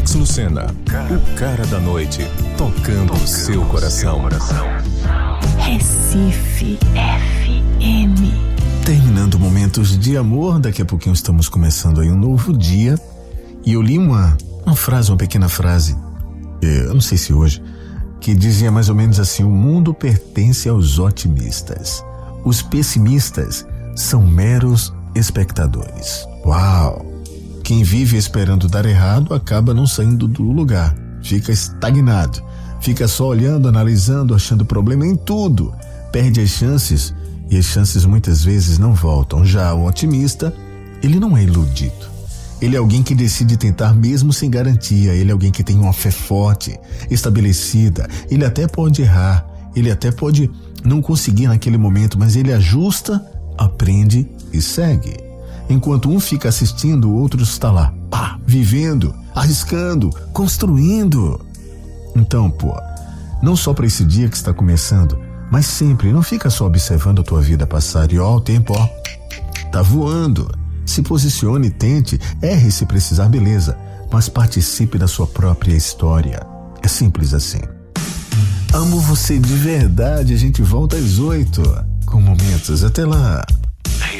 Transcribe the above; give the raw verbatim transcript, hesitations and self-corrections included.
Alex Lucena, o cara da noite, tocando o seu coração. Recife F M. Terminando momentos de amor, daqui a pouquinho estamos começando aí um novo dia. E eu li uma, uma frase, uma pequena frase, eu não sei se hoje, que dizia mais ou menos assim: o mundo pertence aos otimistas. Os pessimistas são meros espectadores. Uau! Quem vive esperando dar errado acaba não saindo do lugar, fica estagnado, fica só olhando, analisando, achando problema em tudo, perde as chances e as chances muitas vezes não voltam. Já o otimista, ele não é iludido. Ele é alguém que decide tentar mesmo sem garantia. Ele é alguém que tem uma fé forte, estabelecida. Ele até pode errar, ele até pode não conseguir naquele momento, mas ele ajusta, aprende e segue. Enquanto um fica assistindo, o outro está lá, pá, vivendo, arriscando, construindo. Então, pô, não só para esse dia que está começando, mas sempre, não fica só observando a tua vida passar e ó, o tempo, ó, tá voando. Se posicione, tente, erre se precisar, beleza, mas participe da sua própria história. É simples assim. Amo você de verdade, a gente volta às oito com momentos. Até lá.